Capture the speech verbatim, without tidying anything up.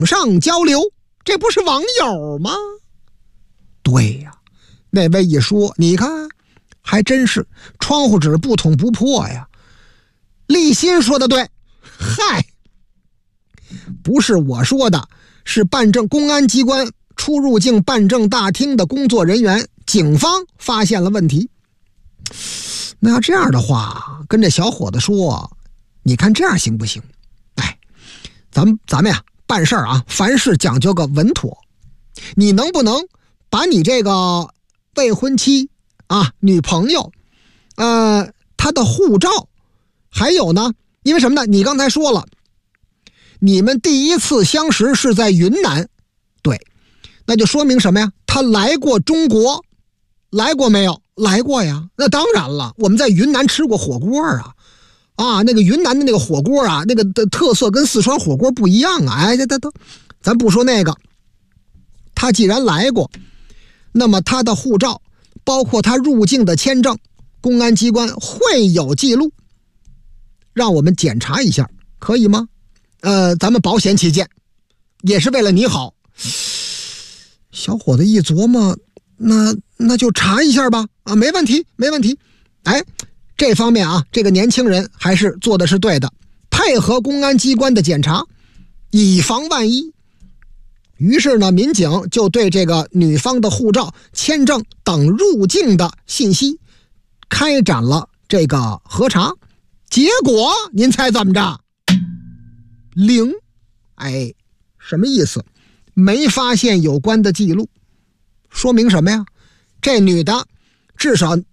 上交流，这不是网友吗？对呀，那位一说，你看还真是窗户纸不捅不破呀。立新说的对，嗨，不是我说的，是办证公安机关出入境办证大厅的工作人员，警方发现了问题。那要这样的话，跟这小伙子说，你看这样行不行？哎，咱们咱们呀办事儿啊，凡事讲究个稳妥。你能不能把你这个未婚妻啊、女朋友，呃，她的护照，还有呢，因为什么呢？你刚才说了，你们第一次相识是在云南，对，那就说明什么呀？她来过中国，来过没有？来过呀。那当然了，我们在云南吃过火锅啊，啊，那个云南的那个火锅啊，那个的特色跟四川火锅不一样啊。哎，这这都，咱不说那个。他既然来过，那么他的护照，包括他入境的签证，公安机关会有记录，让我们检查一下，可以吗？呃，咱们保险起见，也是为了你好。小伙子一琢磨，那那就查一下吧，啊，没问题，没问题。哎，这方面啊，这个年轻人还是做的是对的，配合公安机关的检查，以防万一。于是呢，民警就对这个女方的护照、签证等入境的信息开展了这个核查。结果您猜怎么着？零。哎，什么意思？没发现有关的记录，说明什么呀？这女的至少